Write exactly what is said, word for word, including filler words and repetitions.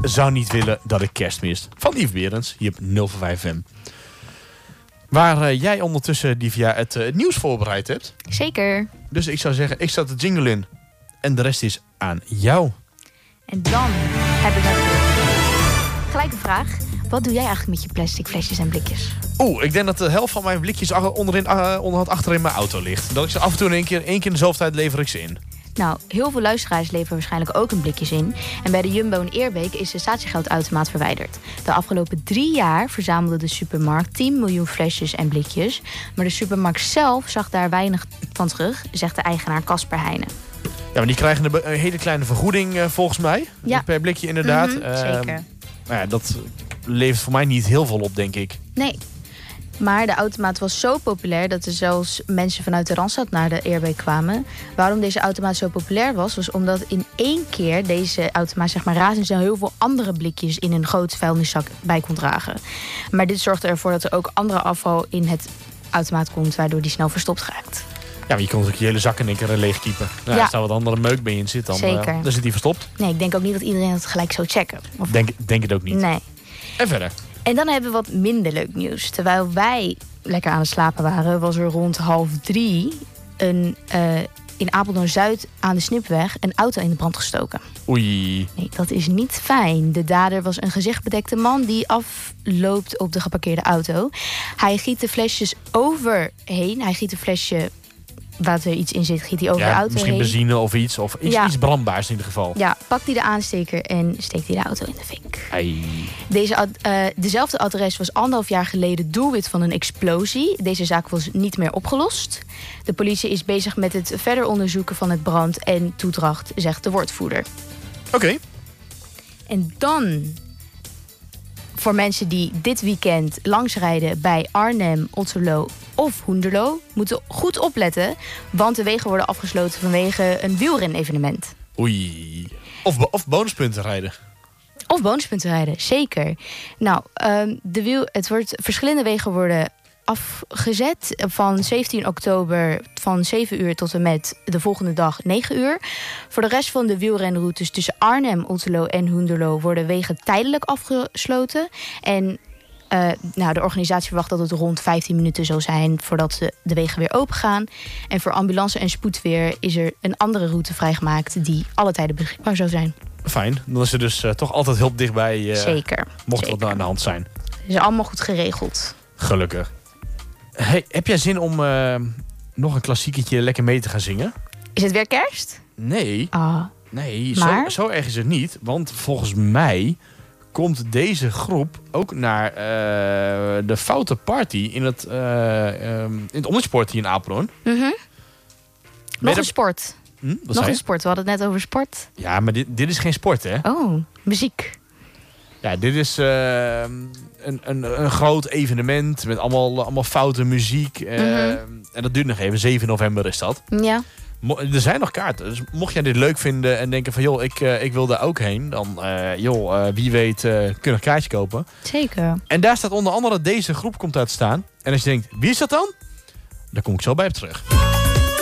zou niet willen dat ik kerst mis. Van Yves Berends, hier op nul vijf F M. Waar uh, jij ondertussen, Divya, het, uh, het nieuws voorbereid hebt. Zeker. Dus ik zou zeggen, ik zet de jingle in. En de rest is aan jou. En dan heb ik natuurlijk gelijk een vraag. Wat doe jij eigenlijk met je plastic flesjes en blikjes? Oeh, ik denk dat de helft van mijn blikjes onderin, uh, onderhand achterin mijn auto ligt. Dat ik ze af en toe in één keer, één keer in dezelfde tijd lever ik ze in. Nou, heel veel luisteraars leveren waarschijnlijk ook een blikjes in. En bij de Jumbo in Eerbeek is de statiegeldautomaat verwijderd. De afgelopen drie jaar verzamelde de supermarkt tien miljoen flesjes en blikjes. Maar de supermarkt zelf zag daar weinig van terug, zegt de eigenaar Casper Heijnen. Ja, maar die krijgen een, een hele kleine vergoeding uh, volgens mij. Ja. Per blikje inderdaad. Mm-hmm, uh, zeker. Nou ja, dat levert voor mij niet heel veel op, denk ik. Nee. Maar de automaat was zo populair dat er zelfs mensen vanuit de Randstad naar de Eerbeek kwamen. Waarom deze automaat zo populair was, was omdat in één keer deze automaat, zeg maar, razendsnel heel veel andere blikjes in een grote vuilniszak bij kon dragen. Maar dit zorgde ervoor dat er ook andere afval in het automaat komt, waardoor die snel verstopt raakt. Ja, maar je kon ook je hele zak in één keer leeg kiepen. Nou, Ja. Als daar wat andere meuk bij in zit, dan, uh, dan zit die verstopt. Nee, ik denk ook niet dat iedereen het gelijk zou checken. Of... Denk, denk het ook niet. Nee. En verder? En dan hebben we wat minder leuk nieuws. Terwijl wij lekker aan het slapen waren, was er rond half drie een, uh, in Apeldoorn-Zuid aan de Snipweg een auto in de brand gestoken. Oei. Nee, dat is niet fijn. De dader was een gezichtbedekte man die afloopt op de geparkeerde auto. Hij giet de flesjes overheen. Hij giet een flesje waar er iets in zit, giet hij over ja, de auto misschien heen. benzine of iets. Of iets, Ja. iets brandbaars in ieder geval. Ja, pakt hij de aansteker en steekt hij de auto in de vink. Hey. Deze, ad- uh, dezelfde adres was anderhalf jaar geleden doelwit van een explosie. Deze zaak was niet meer opgelost. De politie is bezig met het verder onderzoeken van het brand en toedracht, zegt de woordvoerder. Oké. Okay. En dan, voor mensen die dit weekend langsrijden bij Arnhem, Otterlo of Hoenderloo, moeten goed opletten, want de wegen worden afgesloten vanwege een wielrenevenement. Oei. Of, of bonuspunten rijden. Of bonuspunten rijden, zeker. Nou, um, de wiel, het wordt, verschillende wegen worden afgezet van zeventien oktober van zeven uur tot en met de volgende dag negen uur. Voor de rest van de wielrenroutes tussen Arnhem, Otterlo en Hoenderloo worden wegen tijdelijk afgesloten. En uh, nou, de organisatie verwacht dat het rond vijftien minuten zal zijn voordat de, de wegen weer open gaan. En voor ambulance en spoedweer is er een andere route vrijgemaakt die alle tijden beschikbaar zou zijn. Fijn, dan is er dus uh, toch altijd hulp dichtbij. Uh, Zeker. Mocht zeker. wat aan de hand zijn. Het is allemaal goed geregeld. Gelukkig. Hey, heb jij zin om uh, nog een klassieketje lekker mee te gaan zingen? Is het weer kerst? Nee. Ah. Nee, maar? zo, zo erg is het niet. Want volgens mij komt deze groep ook naar uh, de Foute Party in het, uh, um, in het Omnisport hier in Apeldoorn. Mm-hmm. Nog een sport. Hm, Nog een sport. We hadden het net over sport. Ja, maar dit, dit is geen sport, hè? Oh, muziek. Ja, dit is uh, een, een, een groot evenement met allemaal, allemaal foute muziek. Uh, Mm-hmm. En dat duurt nog even. zeven november is dat. Ja. Mo- er zijn nog kaarten. Dus mocht jij dit leuk vinden en denken van joh, ik, uh, ik wil daar ook heen. Dan uh, joh, uh, wie weet uh, kun je nog een kaartje kopen. Zeker. En daar staat onder andere deze groep komt uit te staan. En als je denkt, wie is dat dan? Daar kom ik zo bij op terug.